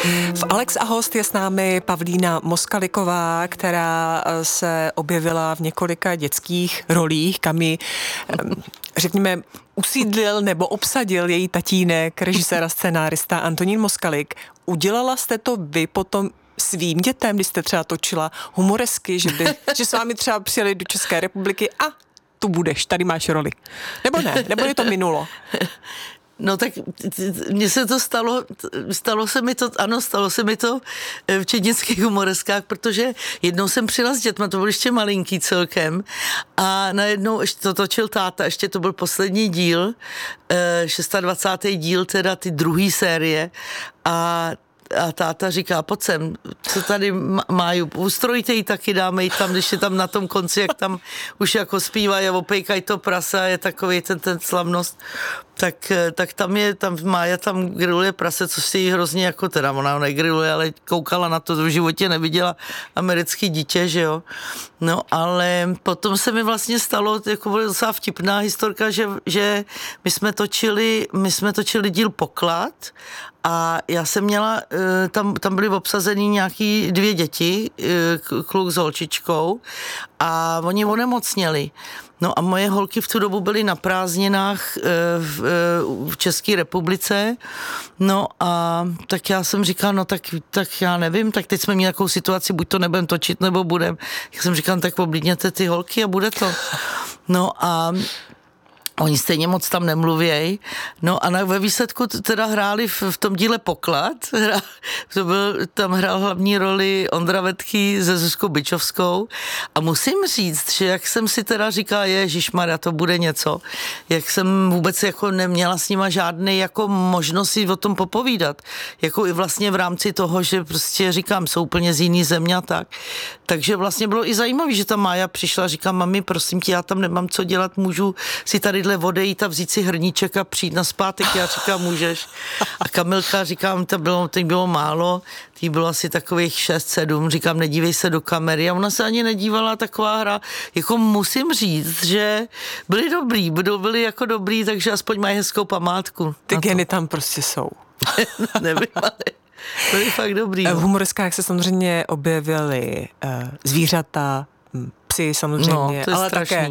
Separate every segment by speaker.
Speaker 1: V Alex a host je s námi Pavlína Moskaliková, která se objevila v několika dětských rolích, kam ji, řekněme, usídlil nebo obsadil její tatínek, režisér a scénárista Antonín Moskalik. Udělala jste to vy potom svým dětem, když jste třeba točila humoresky, že s vámi třeba přijeli do České republiky a tu budeš, tady máš roli. Nebo ne, nebo je to minulo?
Speaker 2: No tak mně se to stalo se mi to v četnických humoreskách, protože jednou jsem přijela s dětma, to byl ještě malinký celkem a najednou ještě to točil táta, ještě to byl poslední díl, 26. díl teda ty druhý série a táta říká, pojď sem, co tady mají, ustrojte ji taky, dáme ji tam, když je tam na tom konci, jak tam už jako zpívají a opejkají to prasa, je takový ten slavnost, tak tam Mája tam grilluje prase, což si jí hrozně jako, teda ona negrilluje, ale koukala na to, v životě neviděla americký dítě, že jo. No, ale potom se mi vlastně stalo, jako byla docela vtipná historka, že my jsme točili díl Poklad a já jsem měla, tam byly obsazený nějaký 2 děti, kluk s holčičkou a oni onemocněli. No a moje holky v tu dobu byly na prázdninách v České republice, no a tak já jsem říkala, no tak já nevím, tak teď jsme měli takovou situaci, buď to nebudem točit, nebo budem. Jak jsem říkala, tak oblídněte ty holky a bude to. No a oni stejně moc tam nemluvějí. No a ve výsledku teda hráli v tom díle Poklad. Tam hrál hlavní roli Ondra Vetký se Zuzkou Byčovskou. A musím říct, že jak jsem si teda říkala, ježišmarja, to bude něco, jak jsem vůbec jako neměla s nima žádný jako možnost si o tom popovídat. Jako i vlastně v rámci toho, že prostě říkám, jsou úplně z jiný země a tak. Takže vlastně bylo i zajímavé, že ta Mája přišla a říká, mami, prosím tě, já tam nemám co dělat, můžu si tady odejít a vzít si hrníček a přijít nazpátek. Já říkám, můžeš. A Kamilka, říkám, to bylo málo, tý bylo asi takových 6-7, říkám, nedívej se do kamery a ona se ani nedívala, taková hra. Jako musím říct, že byli jako dobrý, takže aspoň mají hezkou památku.
Speaker 1: Ty geny tam prostě jsou.
Speaker 2: Nevím, ale byli fakt dobrý.
Speaker 1: V humoreskách se samozřejmě objevily zvířata, psy samozřejmě,
Speaker 2: no, ale také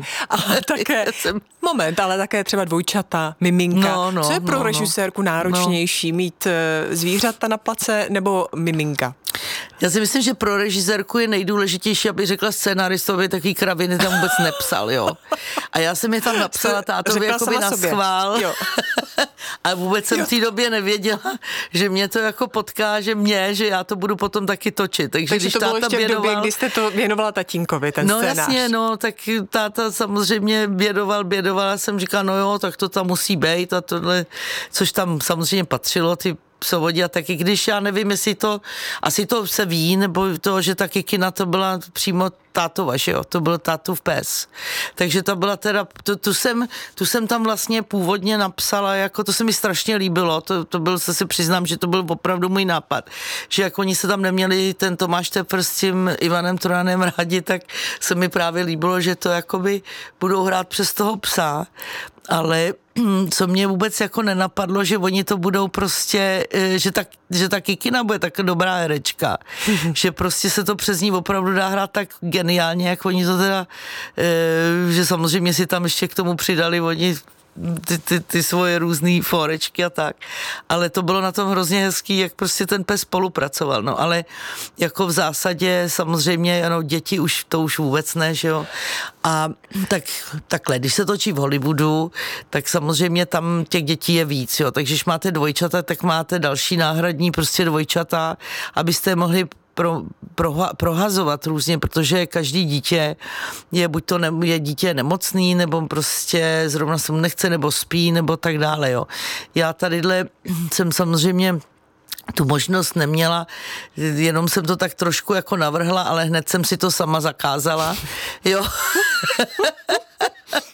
Speaker 1: ale také třeba dvojčata, miminka. Co je pro režisérku náročnější, mít zvířata na place nebo miminka?
Speaker 2: Já si myslím, že pro režisérku je nejdůležitější, aby řekla scénáristovi, takový kraviny tam vůbec nepsal, jo. A já jsem je tam napsala tátovi jakoby na schvál. A vůbec jsem v té době nevěděla, že mě to jako potká, že já to budu potom taky točit. Takže když
Speaker 1: to bylo
Speaker 2: táta
Speaker 1: ještě v době, kdy jste to věnovala tatínkovi, ten scénář.
Speaker 2: No jasně, tak táta samozřejmě bědoval, jsem říkala, no jo, tak to tam musí být a tohle, což tam samozřejmě patřilo, ty psovodí a taky, když já nevím, jestli asi to se ví, nebo to, že ta kikina to byla přímo tátova, že jo, to byl tátův pes. Takže to byla teda, tu jsem tam vlastně původně napsala, jako to se mi strašně líbilo, to byl, si přiznám, že to byl opravdu můj nápad, že jak oni se tam neměli ten Tomáš Tepr s tím Ivanem Trojanem rádi, tak se mi právě líbilo, že to jakoby budou hrát přes toho psa, ale co mě vůbec jako nenapadlo, že oni to budou prostě, že ta kikina bude tak dobrá herečka, že prostě se to přes ní opravdu dá hrát tak geniálně, jak oni to teda, že samozřejmě si tam ještě k tomu přidali oni ty svoje různý forečky a tak. Ale to bylo na tom hrozně hezký, jak prostě ten pes spolupracoval. No ale jako v zásadě samozřejmě, děti už vůbec ne, že jo. A takhle, když se točí v Hollywoodu, tak samozřejmě tam těch dětí je víc, jo. Takže když máte dvojčata, tak máte další náhradní prostě dvojčata, abyste je mohli prohazovat různě, protože každý dítě je buď to je dítě nemocný, nebo prostě zrovna se mu nechce, nebo spí, nebo tak dále, jo. Já tadyhle jsem samozřejmě tu možnost neměla, jenom jsem to tak trošku jako navrhla, ale hned jsem si to sama zakázala, jo.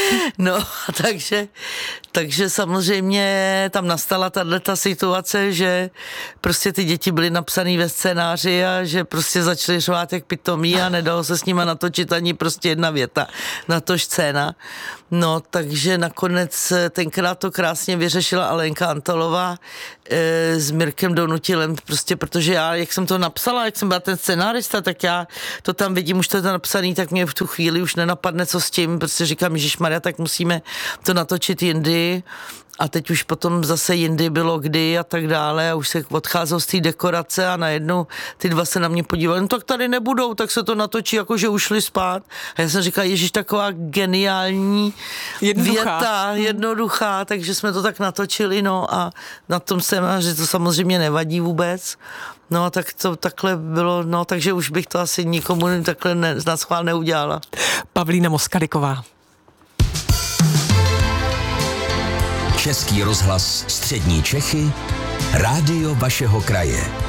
Speaker 2: No, takže samozřejmě tam nastala tato situace, že prostě ty děti byly napsané ve scénáři a že prostě začaly řvát jak pitomí a nedalo se s nima natočit ani prostě jedna věta, natož scéna. No, takže nakonec tenkrát to krásně vyřešila Alenka Antolová s Mirkem Donutilem, prostě protože já, jak jsem to napsala, jak jsem byla ten scenárista, tak já to tam vidím, už to je to napsaný, tak mě v tu chvíli už nenapadne, co s tím, prostě říkám, ježišmarja, tak musíme to natočit jindy. A teď už potom zase jindy bylo kdy a tak dále a už se odcházel z té dekorace a najednou ty dva se na mě podívali, no tak tady nebudou, tak se to natočí, jako že ušli spát. A já jsem říkala, ježiš, taková geniální věta, jednoduchá, takže jsme to tak natočili, no a na tom scénáři to samozřejmě nevadí vůbec. No tak to takhle bylo, no takže už bych to asi nikomu takhle na schvál neudělala.
Speaker 1: Pavlína Moskaliková.
Speaker 3: Český rozhlas Střední Čechy, rádio vašeho kraje.